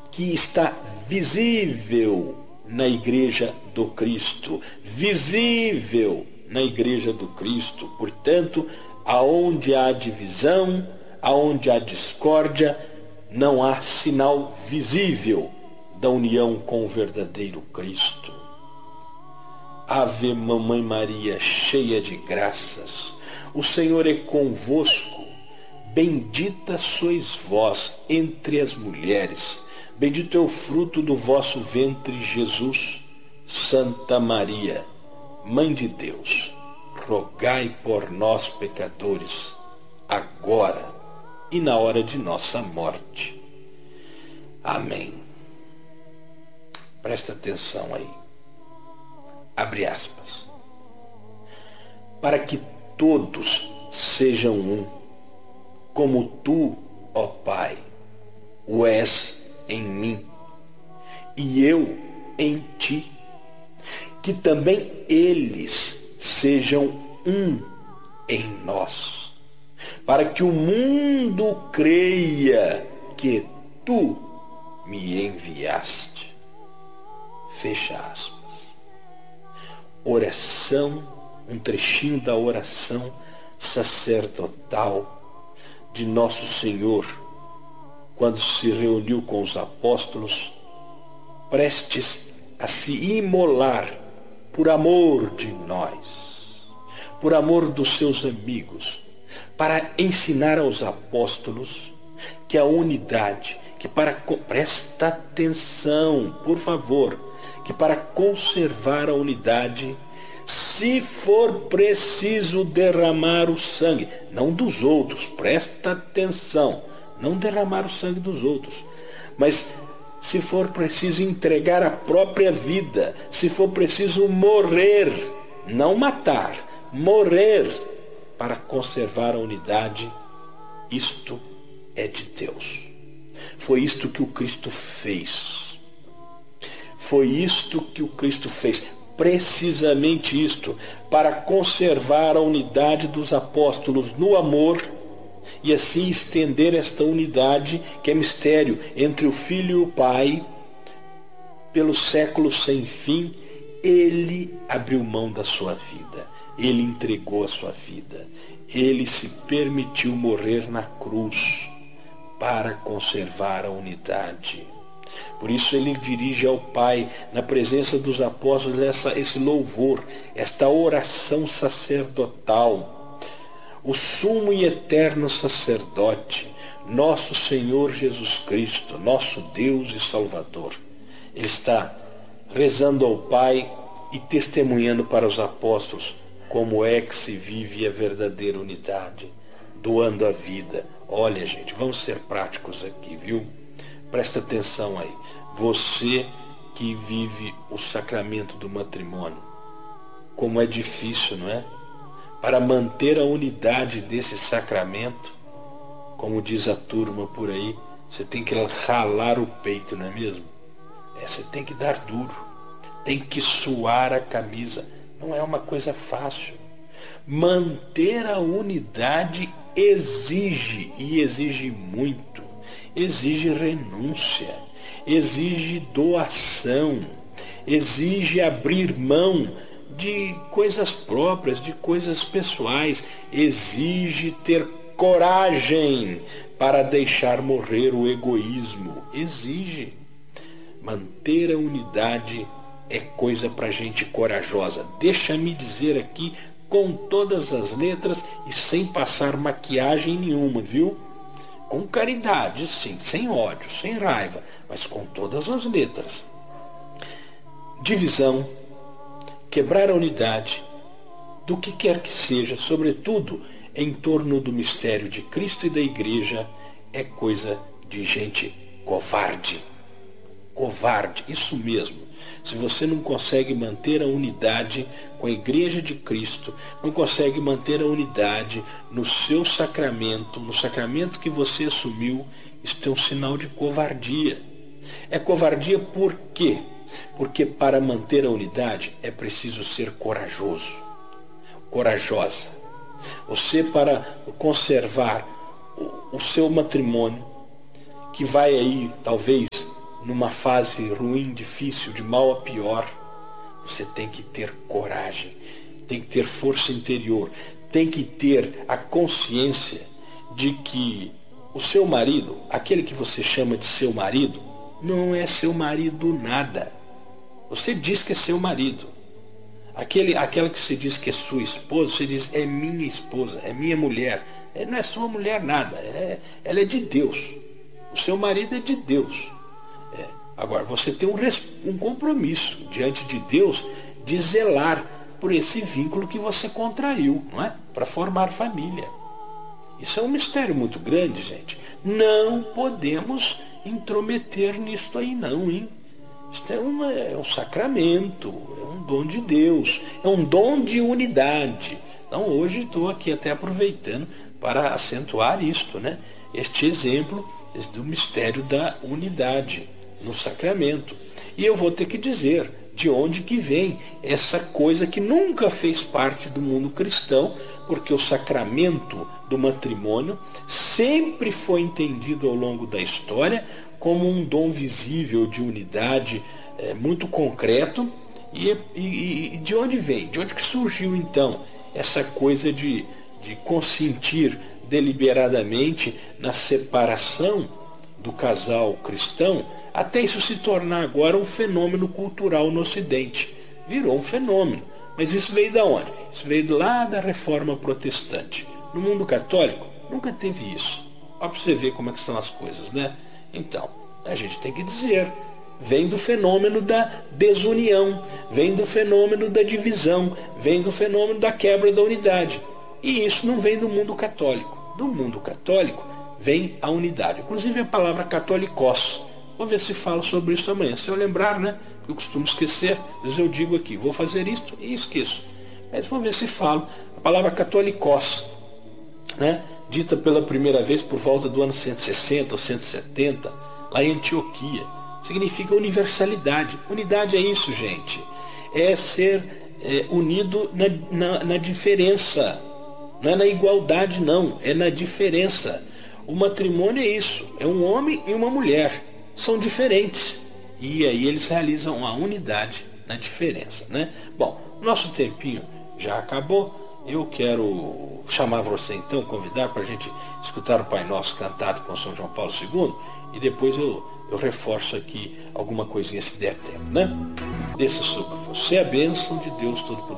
que está visível na igreja do Cristo. Visível na igreja do Cristo. Portanto, aonde há divisão, aonde há discórdia, não há sinal visível da união com o verdadeiro Cristo. Ave Mamãe Maria, cheia de graças, o Senhor é convosco. Bendita sois vós entre as mulheres, bendito é o fruto do vosso ventre, Jesus. Santa Maria, Mãe de Deus, rogai por nós, pecadores, agora e na hora de nossa morte. Amém. Presta atenção aí. Abre aspas. Para que todos sejam um, como tu, ó Pai, o és em mim, e eu em ti, que também eles sejam um em nós, para que o mundo creia que tu me enviaste. Fecha aspas. Oração, um trechinho da oração sacerdotal de Nosso Senhor, quando se reuniu com os apóstolos, prestes a se imolar por amor de nós, por amor dos seus amigos, para ensinar aos apóstolos que a unidade, presta atenção, por favor, que para conservar a unidade, se for preciso derramar o sangue, não dos outros, presta atenção, não derramar o sangue dos outros, mas se for preciso entregar a própria vida, se for preciso morrer, não matar, morrer, para conservar a unidade, isto é de Deus. Foi isto que o Cristo fez. Foi isto que o Cristo fez. Precisamente isto, para conservar a unidade dos apóstolos no amor e assim estender esta unidade, que é mistério, entre o Filho e o Pai, pelos séculos sem fim. Ele abriu mão da sua vida, ele entregou a sua vida, ele se permitiu morrer na cruz para conservar a unidade. Por isso ele dirige ao Pai, na presença dos apóstolos, esse louvor, esta oração sacerdotal. O sumo e eterno sacerdote, nosso Senhor Jesus Cristo, nosso Deus e Salvador, ele está rezando ao Pai e testemunhando para os apóstolos como é que se vive a verdadeira unidade, doando a vida. Olha, gente, vamos ser práticos aqui, viu? Presta atenção aí. Você que vive o sacramento do matrimônio, como é difícil, não é? Para manter a unidade desse sacramento, como diz a turma por aí, você tem que ralar o peito, não é mesmo? Você tem que dar duro, tem que suar a camisa. Não é uma coisa fácil. Manter a unidade exige, e exige muito, exige renúncia, exige doação, exige abrir mão de coisas próprias, de coisas pessoais, exige ter coragem para deixar morrer o egoísmo, exige. Manter a unidade é coisa para gente corajosa. Deixa-me dizer aqui com todas as letras e sem passar maquiagem nenhuma, viu? Com caridade, sim, sem ódio, sem raiva, mas com todas as letras. Divisão, quebrar a unidade, do que quer que seja, sobretudo em torno do mistério de Cristo e da Igreja, é coisa de gente covarde. Covarde, isso mesmo. Se você não consegue manter a unidade com a Igreja de Cristo, não consegue manter a unidade no seu sacramento, no sacramento que você assumiu, isso é um sinal de covardia. É covardia por quê? Porque para manter a unidade é preciso ser corajoso, corajosa. Você, para conservar o seu matrimônio, que vai aí talvez numa fase ruim, difícil, de mal a pior, você tem que ter coragem, tem que ter força interior, tem que ter a consciência de que o seu marido, aquele que você chama de seu marido, não é seu marido nada. Você diz que é seu marido. Aquela que você diz que é sua esposa, você diz, é minha esposa, é minha mulher. Não é sua mulher nada, ela é de Deus. O seu marido é de Deus. Agora, você tem um compromisso diante de Deus de zelar por esse vínculo que você contraiu, não é? Para formar família. Isso é um mistério muito grande, gente. Não podemos intrometer nisso aí não, hein? Isso é um sacramento, é um dom de Deus, é um dom de unidade. Então hoje estou aqui até aproveitando para acentuar isto, né? Este exemplo do mistério da unidade no sacramento. E eu vou ter que dizer de onde que vem essa coisa que nunca fez parte do mundo cristão, porque o sacramento do matrimônio sempre foi entendido ao longo da história como um dom visível de unidade muito concreto. E de onde vem? De onde que surgiu então essa coisa de consentir deliberadamente na separação do casal cristão, até isso se tornar agora um fenômeno cultural no Ocidente? Virou um fenômeno. Mas isso veio de onde? Isso veio lá da Reforma Protestante. No mundo católico nunca teve isso. Olha para você ver como é que são as coisas, né? Então, a gente tem que dizer, vem do fenômeno da desunião, vem do fenômeno da divisão, vem do fenômeno da quebra da unidade. E isso não vem do mundo católico. Do mundo católico vem a unidade. Inclusive a palavra catolicós. Vou ver se falo sobre isso amanhã. Se eu lembrar, né? Eu costumo esquecer. Às vezes eu digo aqui, vou fazer isto e esqueço. Mas vou ver se falo. A palavra catolicós, né? Dita pela primeira vez por volta do ano 160 ou 170, lá em Antioquia. Significa universalidade. Unidade é isso, gente. É ser unido na diferença. Não é na igualdade, não. É na diferença. O matrimônio é isso. É um homem e uma mulher. São diferentes. E aí eles realizam a unidade na diferença, né? Bom, nosso tempinho já acabou. Eu quero chamar você então, convidar para a gente escutar o Pai Nosso cantado com São João Paulo II. E depois eu reforço aqui alguma coisinha se der tempo, né? Desça sobre você a bênção de Deus Todo-Poderoso.